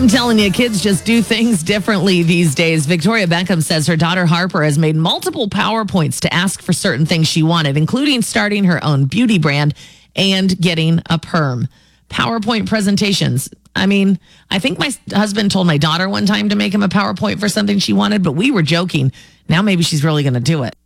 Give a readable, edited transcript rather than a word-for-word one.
telling you, kids just do things differently these days. Victoria Beckham says her daughter Harper has made multiple PowerPoints to ask for certain things she wanted, including starting her own beauty brand and getting a perm. PowerPoint presentations. I mean, I think my husband told my daughter one time to make him a PowerPoint for something she wanted, but we were joking. Now maybe she's really going to do it.